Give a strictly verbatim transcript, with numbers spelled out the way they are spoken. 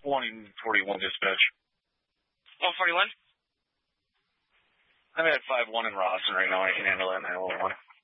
one forty-one dispatch. one forty-one? I'm at five one in Rawson right now. I can handle that nine one one.